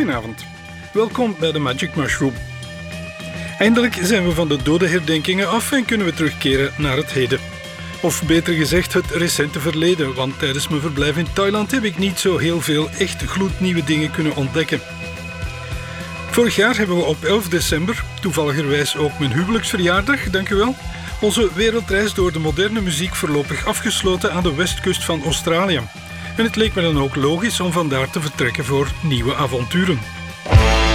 Goedenavond. Welkom bij de Magic Mushroom. Eindelijk zijn we van de dodenherdenkingen af en kunnen we terugkeren naar het heden. Of beter gezegd het recente verleden, want tijdens mijn verblijf in Thailand heb ik niet zo heel veel echt gloednieuwe dingen kunnen ontdekken. Vorig jaar hebben we op 11 december, toevalligerwijs ook mijn huwelijksverjaardag, dankjewel, onze wereldreis door de moderne muziek voorlopig afgesloten aan de westkust van Australië. En het leek me dan ook logisch om vandaar te vertrekken voor nieuwe avonturen.